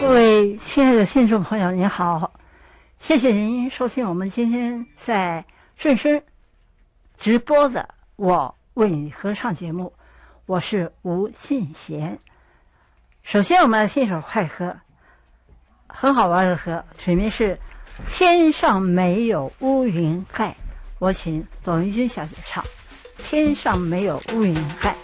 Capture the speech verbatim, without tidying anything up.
各位亲爱的听众朋友，您好，谢谢您收听我们今天在顺声直播的我为你合唱节目，我是吴信贤。首先我们来听一首快歌，很好玩的歌，曲名是天上没有乌云盖，我请董玉君小姐唱天上没有乌云盖。